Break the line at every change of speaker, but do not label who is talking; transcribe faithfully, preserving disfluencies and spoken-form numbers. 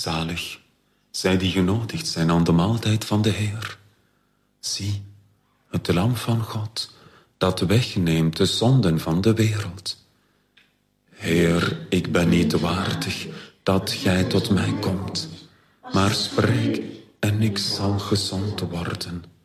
Zalig, zij die genodigd zijn aan de maaltijd van de Heer. Zie, het lam van God, dat wegneemt de zonden van de wereld. Heer, ik ben niet waardig dat gij tot mij komt, maar spreek en ik zal gezond worden.